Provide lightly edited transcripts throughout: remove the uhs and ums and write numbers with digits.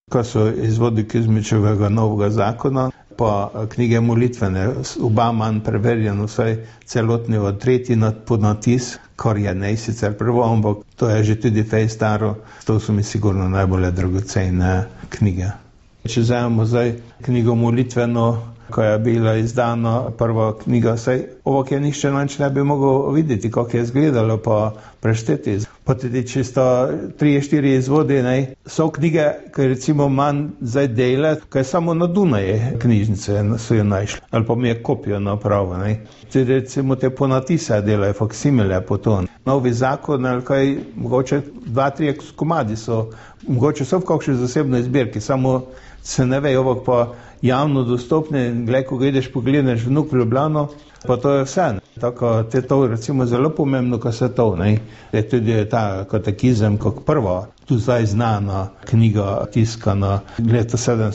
ko so izvodi Kuzmičevega novega zakona, pa knjige molitvene, oba manj preverjeno, vsaj celotni od tretji ponatis, kar je ne sicer prvo, ampak to je že tudi fej staro, to so mi sigurno najbolj dragocejne knjige. Če vzamemo zdaj knjigo molitveno, ko je bila izdana prva knjiga, saj ovo, ki je nišče nič ne bi mogel videti, kako je izgledalo, pa prešteti. Pa tudi čisto 3-4 izvodi, so knjige, ki recimo manj zdaj dela, ko je samo na Dunaje knjižnice so jo našli, ali pa mi je kopijo napravo. Tudi recimo te ponatise delajo, faksimile po to. Novi zakon, ali kaj, mogoče 2-3 komadi so, mogoče so v kakšni zasebni zbirki, samo se ne ve, ovak pa javno dostopne, gled, ko ga ideš pogledaš Vnuk v Ljubljano, pa to je vse. Tako, te to recimo zelo pomembno, ko se to, je tudi ta katekizem, kot prva, tu zdaj znana knjiga, tiskana leta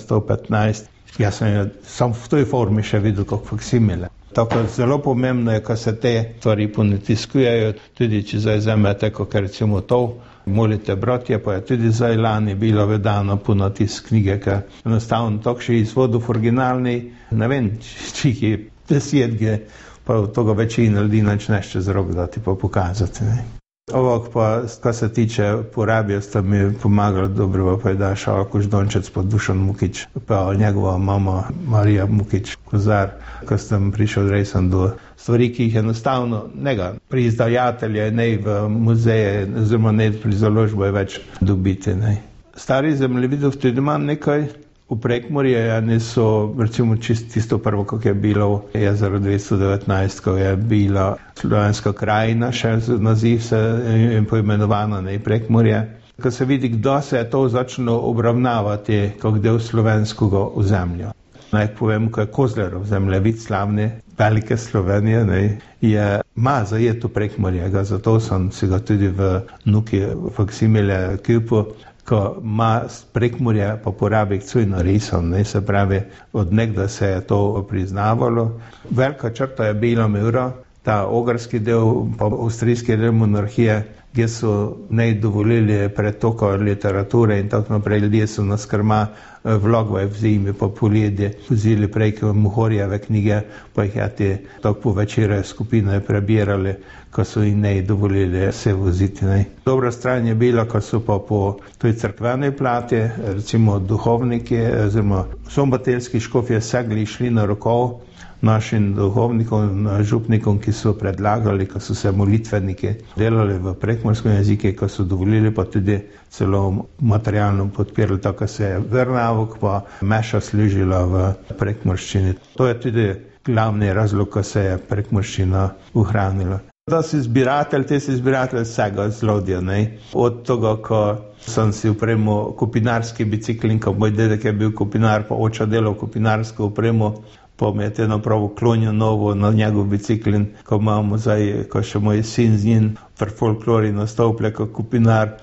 715, jaz sem jo sam v toj formi še videl, kot faksimile. Tako zelo pomembno je, ko se te stvari ponatiskujejo, tudi če zdaj vzamete, kot recimo to, Molite bratje, pa je tudi zdaj lani bilo vedano ponatis knjige, ker enostavno takšni izvodov originalni, ne vem, če jih je 10, pa toga večina ljudi nič nešče z rok dati pa pokazati. Ovak pa, ko se tiče porabe, sta mi pomagali dobro, pa je da Šalko Ždončec pa Dušan Mukič, pa njegova mama Marija Mukič Kozar, ko sem prišel rejsen do stvari, ki jih enostavno nega pri izdajatelje, ne v muzeje, oziroma ne pri založbo je več dobiti. Stari zemljevidov tudi imam nekaj. V Prekmurje so recimo tisto prvo, kako je bilo jezero 219, ko je bila Slovenska krajina, še naziv se je poimenovano, Prekmurje. Ko se vidi, kdo se je to začelo obravnavati kot del slovenskega ozemlja. Naj povem, ko je Kozlerov zemljevid slavni, velike Slovenije, ima zajeto Prekmurje, zato sem si ga tudi v Nuki faksimile kupil, ko ima Prekmurje pa Porabek cujno risan, se pravi, od nekdaj se je to priznavalo. Velika črta je bila Mura, ta ogrski del, pa avstrijski del monarhije, kjer so ne dovolili pretoka literature in tako naprej, ljudje so nas krma vlogvaj v zimi, pa poletje, vzeli preko Muhorjeve knjige, pa jih je te tako večere skupine prebirali, ko so jim ne dovolili se voziti. Dobra stran je bila, ko so pa po toj crkveni plati, recimo duhovniki, oziroma sombateljski škofje segli šli na rokov našim duhovnikom, župnikom, ki so predlagali, ko so se molitveniki delali v prekmurskem jeziku, ko so dovolili, pa tudi celo materialno podpirali, tako se je Vrnavok pa meša služila v prekmurščini. To je tudi glavni razlog, ko se je prekmurščina ohranila. Da si zbiratelj, te si zbiratelj vsega zlodja, od toga, ko sem si upremo kopinarski bicikl in ko moj dedek je bil kopinar, pa oča delal kopinarsko upremo, pa mi je te napravo klonjo novo na njegov bicikl in ko imamo zdaj, ko še moj sin z njim pri folklori nastoplja kot kopinar.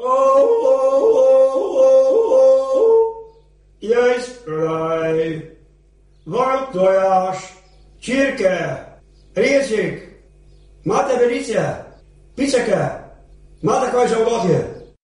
Jaz pravi, vrtojaš, čirke, rezik, imate verice, piceke, imate kaj za obotje?